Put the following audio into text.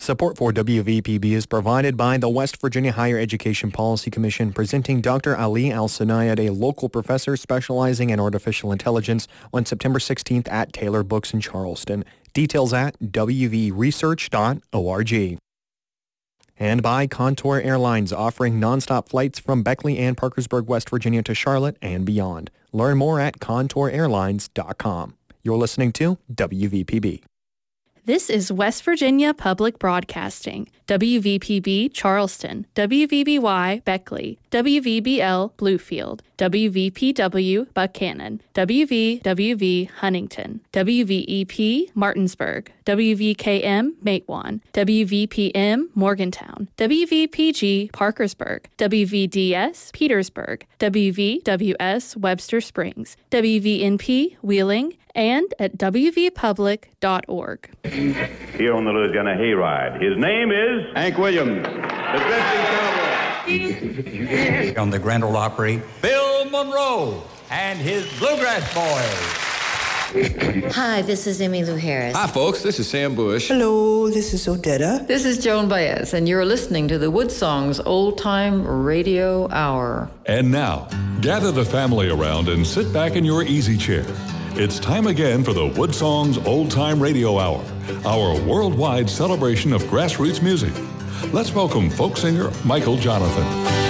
Support for WVPB is provided by the West Virginia Higher Education Policy Commission, presenting Dr. Ali Al-Sanayed, a local professor specializing in artificial intelligence, on September 16th at Taylor Books in Charleston. Details at wvresearch.org. And by Contour Airlines, offering nonstop flights from Beckley and Parkersburg, West Virginia to Charlotte and beyond. Learn more at contourairlines.com. You're listening to WVPB. This is West Virginia Public Broadcasting, WVPB Charleston, WVBY Beckley, WVBL Bluefield, WVPW Buchanan, WVWV Huntington, WVEP Martinsburg, WVKM Matewan, WVPM Morgantown, WVPG Parkersburg, WVDS Petersburg, WVWS Webster Springs, WVNP Wheeling, and at wvpublic.org. Here on the Louisiana Hayride, his name is Hank Williams, the drifting cowboy. On the Grand Ole Opry, Bill Monroe and his Bluegrass Boys. Hi, this is Emmylou Harris. Hi, folks. This is Sam Bush. Hello, this is Odetta. This is Joan Baez, and you're listening to the Woodsongs Old Time Radio Hour. And now, gather the family around and sit back in your easy chair. It's time again for the Woodsongs Old Time Radio Hour, our worldwide celebration of grassroots music. Let's welcome folk singer Michael Jonathan.